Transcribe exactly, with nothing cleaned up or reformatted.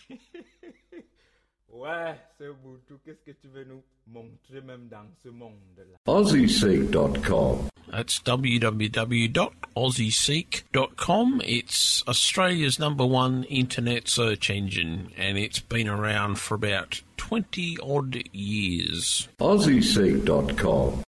Ouais, c'est Boutou. Qu'est-ce que tu veux nous montrer même dans ce monde-là? Aussie Seek dot com. That's w w w dot aussie seek dot com. It's Australia's number one internet search engine, and it's been around for about twenty odd years. Aussie Seek dot com.